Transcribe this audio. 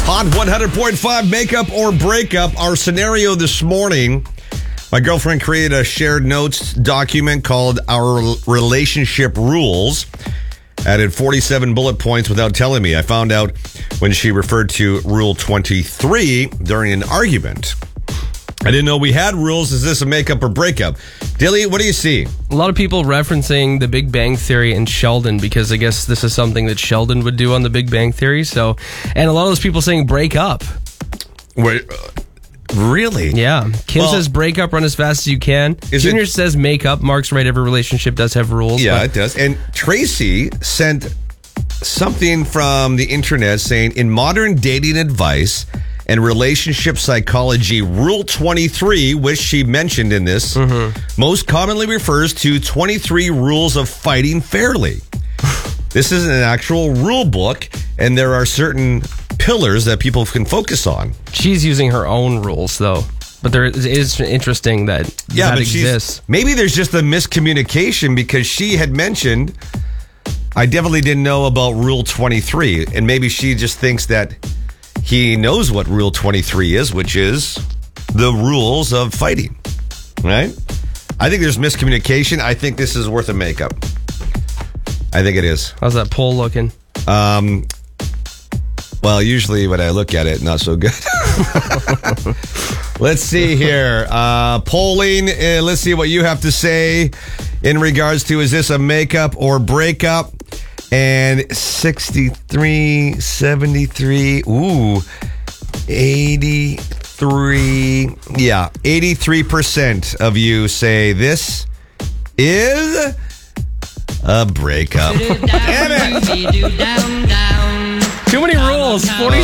Hot 100.5 makeup or breakup. Our scenario this morning, my girlfriend created a shared notes document called Our Relationship Rules. Added 47 bullet points without telling me. I found out when she referred to Rule 23 during an argument. I didn't know we had rules. Is this a makeup or breakup? Dilly, what do you see? A lot of people referencing The Big Bang Theory and Sheldon because I guess this is something that Sheldon would do on The Big Bang Theory. So, and a lot of those people saying break up. Wait, really? Yeah. Kim says break up, run as fast as you can. Junior says make up. Mark's right. Every relationship does have rules. Yeah, it does. And Tracy sent something from the internet saying, in modern dating advice and relationship psychology, Rule 23, which she mentioned in this, most commonly refers to 23 rules of fighting fairly. This is an actual rule book, and there are certain pillars that people can focus on. She's using her own rules, though. But there is interesting that exists. Maybe there's just a miscommunication because she had mentioned, I definitely didn't know about Rule 23, and maybe she just thinks that he knows what Rule 23 is, which is the rules of fighting, right? I think there's miscommunication. I think this is worth a makeup. I think it is. How's that poll looking? Well, usually when I look at it, not so good. Let's see here. Polling. Let's see what you have to say in regards to, is this a makeup or breakup? And 63, 73, 83. Yeah, 83% of you say this is a breakup. Damn it. Too many rules. 47